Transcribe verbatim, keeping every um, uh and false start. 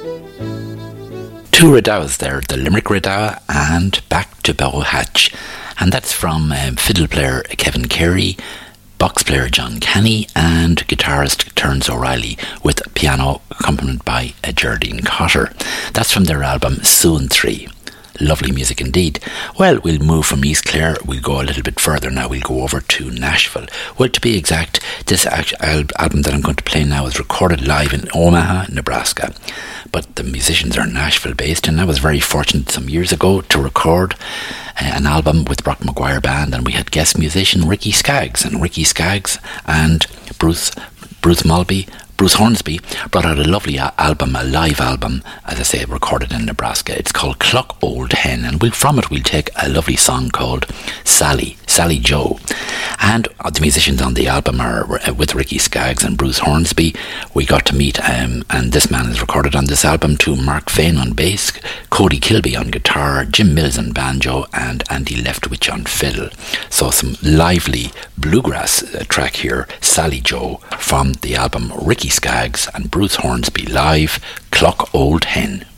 Two Redowas there, the Limerick Redowa and Back to Bow Hatch. And that's from um, fiddle player Kevin Carey, box player John Canny and guitarist Terence O'Reilly, with piano accompanied by uh, Geraldine Cotter. That's from their album Soon three. Lovely music indeed. Well, we'll move from East Clare. We'll go a little bit further now. We'll go over to Nashville. Well, to be exact, this al- album that I'm going to play now is recorded live in Omaha, Nebraska. But the musicians are Nashville based, and I was very fortunate some years ago to record uh, an album with Brock Maguire Band, and we had guest musician Ricky Skaggs. And Ricky Skaggs and Bruce Bruce Mulby Bruce Hornsby brought out a lovely a- album, a live album, as I say, recorded in Nebraska. It's called Cluck Old Hen, and we'll, from it we'll take a lovely song called Sally, Sally Joe. And uh, the musicians on the album are uh, with Ricky Skaggs and Bruce Hornsby. We got to meet, um, and this man is recorded on this album too, Mark Fain on bass, Cody Kilby on guitar, Jim Mills on banjo, and Andy Leftwich on fiddle. So some lively bluegrass uh, track here, Sally Joe, from the album Ricky Skaggs and Bruce Hornsby live, Cluck Old Hen.